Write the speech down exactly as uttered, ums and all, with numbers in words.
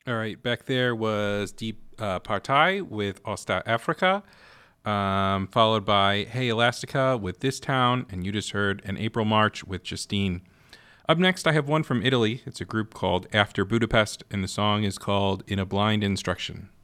All right, back there was Deep uh, Partai with Osta Africa, um, followed by Hey Elastica with This Town, and you just heard An April March with Justine. Up next, I have one from Italy. It's a group called After Budapest, and the song is called In a Blind Instruction.